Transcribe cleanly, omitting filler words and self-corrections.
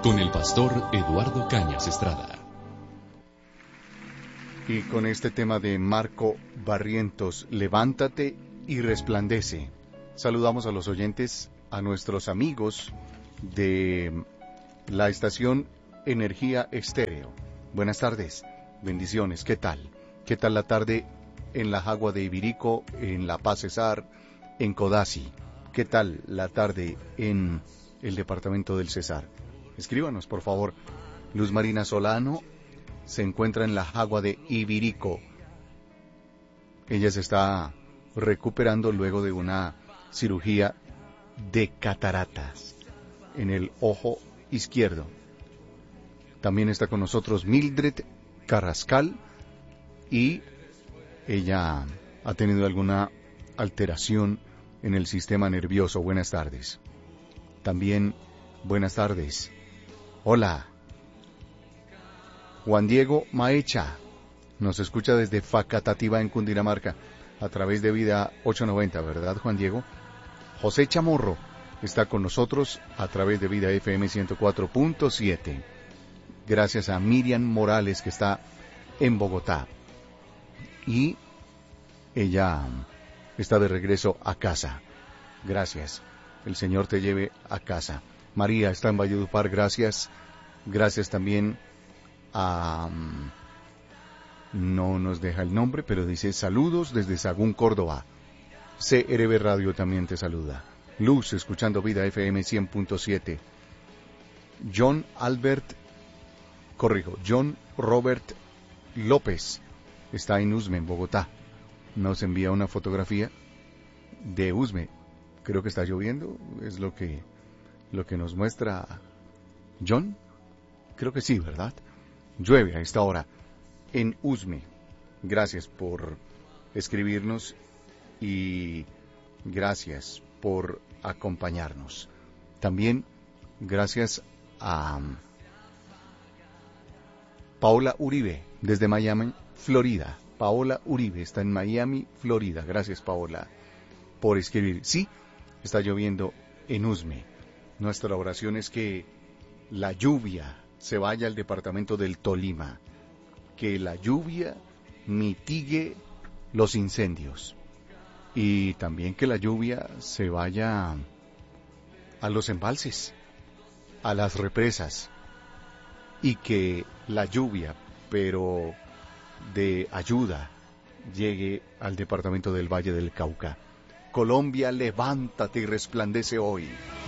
con el pastor Eduardo Cañas Estrada. Y con este tema de Marco Barrientos, levántate y resplandece. Saludamos a los oyentes, a nuestros amigos de la estación Energía Estéreo. Buenas tardes, bendiciones, ¿qué tal? ¿Qué tal la tarde en la Jagua de Ibirico, en La Paz Cesar, en Codazzi? ¿Qué tal la tarde en el departamento del Cesar? Escríbanos, por favor. Luz Marina Solano se encuentra en la Jagua de Ibirico. Ella se está recuperando luego de una cirugía de cataratas en el ojo izquierdo. También está con nosotros Mildred Carrascal y ella ha tenido alguna alteración en el sistema nervioso. Buenas tardes. También buenas tardes. Hola. Juan Diego Maecha nos escucha desde Facatativá en Cundinamarca a través de Vida 890, ¿verdad, Juan Diego? José Chamorro está con nosotros a través de Vida FM 104.7. Gracias a Miriam Morales, que está en Bogotá. Y ella está de regreso a casa. Gracias. El Señor te lleve a casa. María está en Valledupar, gracias. Gracias también a... no nos deja el nombre, pero dice saludos desde Sagún, Córdoba. CRB Radio también te saluda. Luz, escuchando Vida FM 100.7. John Robert López está en Usme, en Bogotá. Nos envía una fotografía de Usme. Creo que está lloviendo, es lo que nos muestra John. Creo que sí, ¿verdad? Llueve a esta hora en Usme. Gracias por escribirnos y gracias por acompañarnos. También gracias a Paola Uribe desde Miami, Florida. Paola Uribe está en Miami, Florida. Gracias, Paola, por escribir. Sí, está lloviendo en Usme. Nuestra oración es que la lluvia se vaya al departamento del Tolima, que la lluvia mitigue los incendios y también que la lluvia se vaya a los embalses, a las represas, y que la lluvia, pero de ayuda, llegue al departamento del Valle del Cauca. Colombia, levántate y resplandece hoy.